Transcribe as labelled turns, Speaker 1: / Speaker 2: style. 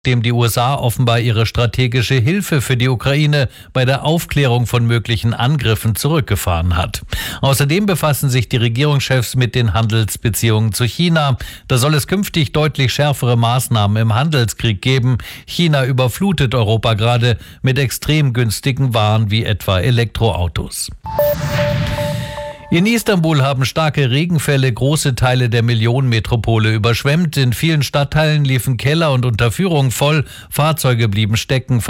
Speaker 1: dem die USA offenbar ihre strategische Hilfe für die Ukraine bei der Aufklärung von möglichen Angriffen zurückgefahren hat. Außerdem befassen sich die Regierungschefs mit den Handelsbeziehungen zu China. Da soll es künftig deutlich schärfere Maßnahmen im Handelskrieg geben. China überflutet Europa gerade mit extrem günstigen Waren wie etwa Elektroautos. In Istanbul haben starke Regenfälle große Teile der Millionenmetropole überschwemmt. In vielen Stadtteilen liefen Keller und Unterführungen voll, Fahrzeuge blieben stecken.